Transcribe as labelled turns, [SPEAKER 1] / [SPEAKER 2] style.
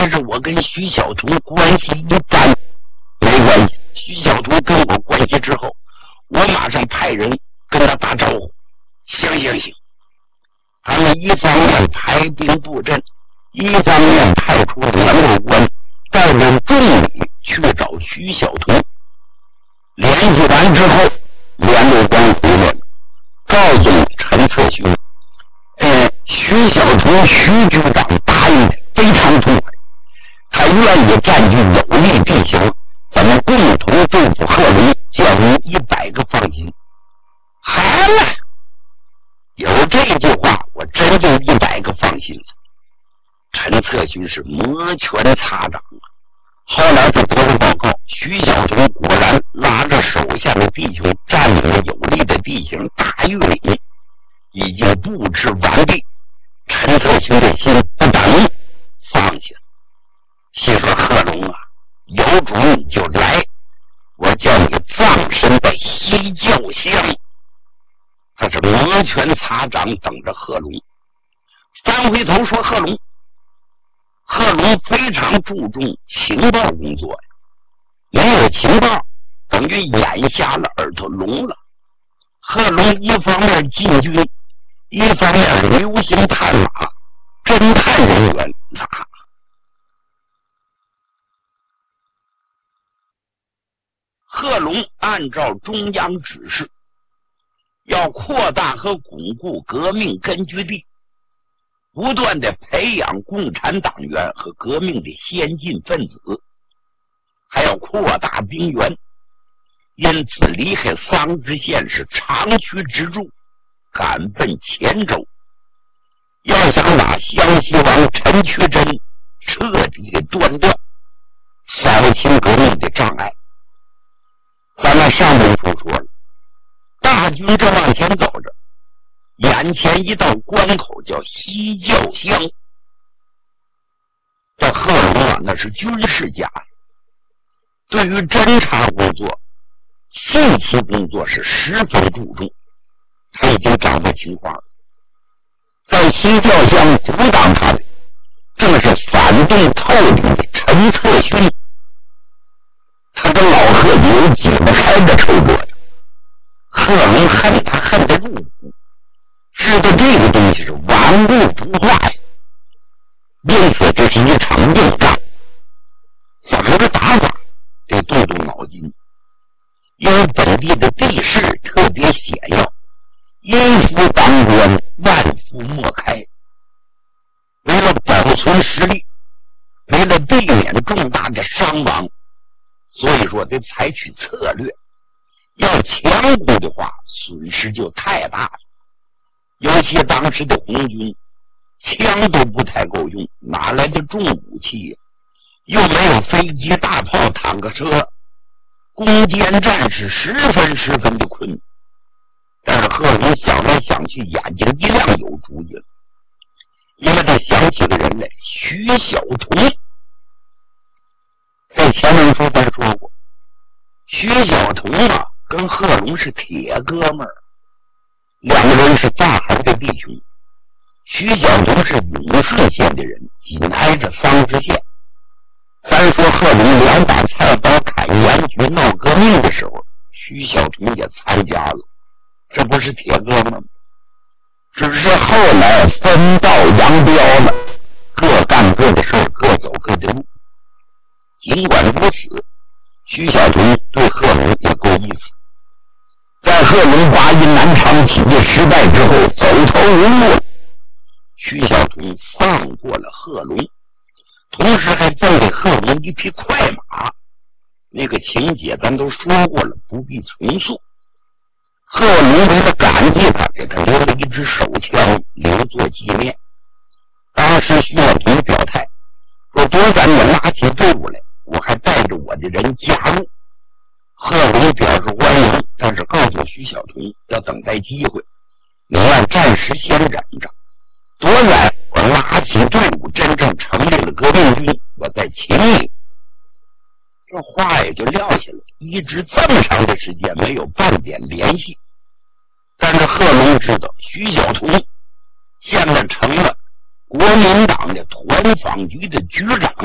[SPEAKER 1] 但是我跟徐晓彤关系一般，没关系。徐晓彤跟我关系之后，我马上派人跟他打招呼。行，咱们一方面排兵布阵，一方面派出联络官带着重礼去找徐晓彤。联系完之后，联络官回来了，告诉陈策勋，徐晓彤徐局长答应的非常痛快，他愿意占据有利地形，咱们共同对付贺龙，叫您100个放心。好了，有这句话，我真就100个放心了。陈策勋是摩拳擦掌啊。后来就得了报告，徐晓彤果然拉着手下的弟兄占领了有利的地形大峪岭，已经布置完毕。陈策勋的心不等放下，心说贺龙啊，有主你就来，我叫你葬身在西郊乡。他是摩拳擦掌等着贺龙。翻回头说贺龙非常注重情报工作呀，没有情报等于眼瞎了耳朵聋了。贺龙一方面进军，一方面流行探马，侦探人员贺龙按照中央指示，要扩大和巩固革命根据地，不断的培养共产党员和革命的先进分子，还要扩大兵源，因此离开桑植县是长驱直入，赶奔黔州，要想把湘西王陈渠珍彻底给断掉，扫清革命的障碍。咱们上文书说了，大军正往前走着，眼前一道关口叫西郊乡。这贺龙啊，那是军事家，对于侦察工作、信息工作是十分注重，他已经掌握情况了。在西郊乡阻挡他的正是反动透顶的陈策勋，他跟老贺有解不开的仇过呀。贺龙恨他恨得入骨，知道这个东西是顽固不化呀，因此这是一场硬仗。怎么个打法？得动动脑筋。因为本地的地势特别险要，因夫当关，万夫莫开。为了保存实力，为了避免重大的伤亡，所以说得采取策略。要强攻的话，损失就太大了。尤其当时的红军，枪都不太够用，哪来的重武器呀？又没有飞机、大炮、坦克车，攻坚战是十分的困难。但是贺龙想来想去，眼睛一亮，有主意了。因为他想起个人来，徐晓彤。在前文书咱说过，徐晓彤啊，跟贺龙是铁哥们儿，两个人是大孩的弟兄。徐晓彤是永顺县的人，紧挨着桑植县。咱说贺龙2把菜刀砍严局闹革命的时候，徐晓彤也参加了，这不是铁哥们吗？只是后来分道扬镳了，各干各的事，各走各的路。尽管如此，徐晓彤对贺龙也够意思。在贺龙八一南昌起义失败之后，走投无路了，徐晓彤放过了贺龙，同时还赠给贺龙一匹快马。那个情节咱都说过了，不必重述。贺龙为了感激他，给他留了一支手枪，留作纪念。当时徐晓彤表态说：“多赶紧拉起队伍来，我还带着我的人加入。”贺龙表示欢迎，但是告诉徐晓彤要等待机会，你要暂时先忍着，多远我拉起队伍，真正成立了革命军，我再请你。这话也就撂下了，一直这么长的时间没有半点联系。但是贺龙知道徐晓彤现在成了国民党的团防局的局长，